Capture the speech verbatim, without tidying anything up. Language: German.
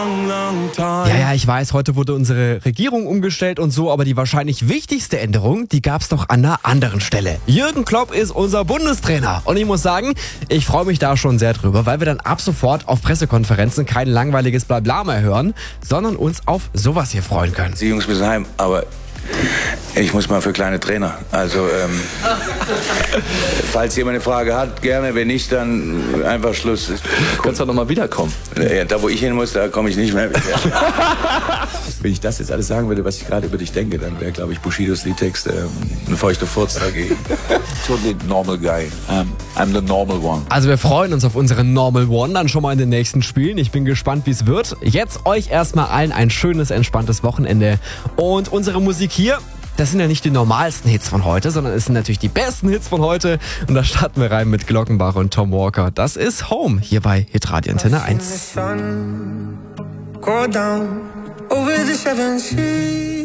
Ja, ja, ich weiß, heute wurde unsere Regierung umgestellt und so, aber die wahrscheinlich wichtigste Änderung, die gab's doch an einer anderen Stelle. Jürgen Klopp ist unser Bundestrainer und ich muss sagen, ich freue mich da schon sehr drüber, weil wir dann ab sofort auf Pressekonferenzen kein langweiliges Blabla mehr hören, sondern uns auf sowas hier freuen können. Die Jungs müssen heim, aber ich muss mal für kleine Trainer. Also, ähm, falls jemand eine Frage hat, gerne. Wenn nicht, dann einfach Schluss. Du kannst doch nochmal wiederkommen. Ja, da, wo ich hin muss, da komme ich nicht mehr. Wenn ich das jetzt alles sagen würde, was ich gerade über dich denke, dann wäre, glaube ich, Bushidos Liedtext ähm, ein feuchter Furz dagegen. Totally normal guy. Um, I'm the normal one. Also wir freuen uns auf unseren Normal One dann schon mal in den nächsten Spielen. Ich bin gespannt, wie es wird. Jetzt euch erstmal allen ein schönes, entspanntes Wochenende. Und unsere Musik hier, das sind ja nicht die normalsten Hits von heute, sondern es sind natürlich die besten Hits von heute. Und da starten wir rein mit Glockenbach und Tom Walker. Das ist Home hier bei Hitradio Antenne eins. Go down over the seven seas.